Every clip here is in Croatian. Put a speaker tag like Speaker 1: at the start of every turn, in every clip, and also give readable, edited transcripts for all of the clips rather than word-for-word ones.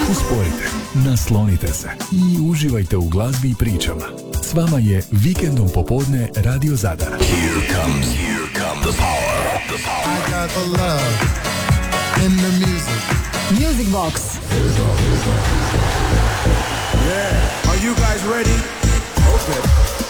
Speaker 1: Usporite, naslonite se i uživajte u glazbi i pričama. S vama je Vikendom popodne Radio Zadar.
Speaker 2: Here comes the power.
Speaker 3: I got the love in the music.
Speaker 4: Music Box.
Speaker 3: Yeah, are you guys ready? Okay.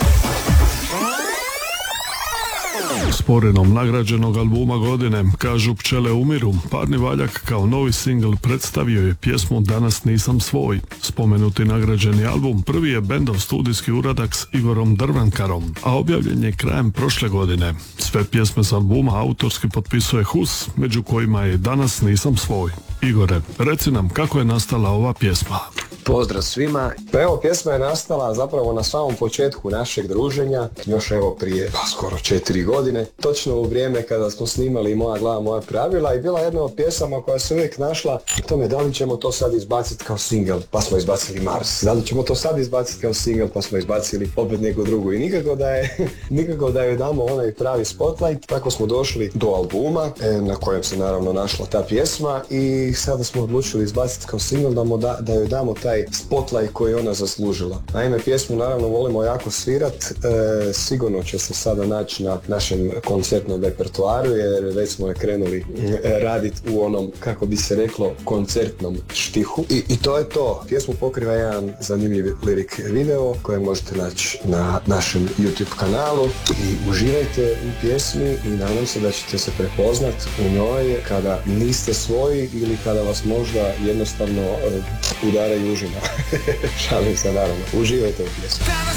Speaker 5: Sporenom nagrađenog albuma godine Kažu pčele umiru, Parni Valjak kao novi singl predstavio je pjesmu Danas nisam svoj. Spomenuti nagrađeni album prvi je bendov studijski uradak s Igorom Drvankarom, a objavljen je krajem prošle godine. Sve pjesme s albuma autorski potpisuje Hus, među kojima je Danas nisam svoj. Igore, reci nam kako je nastala ova pjesma.
Speaker 6: Pozdrav svima. Pa evo, pjesma je nastala zapravo na samom početku našeg druženja, još evo prije skoro 4 godine, točno u vrijeme kada smo snimali Moja glava, moja pravila, i bila jedna od pjesama koja se uvijek našla u tome da li ćemo to sad izbaciti kao single, pa smo izbacili Mars, da li ćemo to sad izbaciti kao single, pa smo izbacili opet neku drugu, i nikako da joj damo onaj pravi spotlight. Tako smo došli do albuma na kojem se naravno našla ta pjesma i sada smo odlučili izbaciti kao single da joj damo taj spotlight koji je ona zaslužila. Naime, pjesmu naravno volimo jako svirat, sigurno će se sada naći na našem koncertnom repertoaru, jer već smo je krenuli raditi u onom, kako bi se reklo, koncertnom štihu. I to je to. Pjesmu pokriva jedan zanimljiv lirik video koje možete naći na našem YouTube kanalu i uživajte u pjesmi i nadam se da ćete se prepoznat u njoj kada niste svoji ili kada vas možda jednostavno udaraju užina. Šalim se, naravno. Uživajte u pjesmi.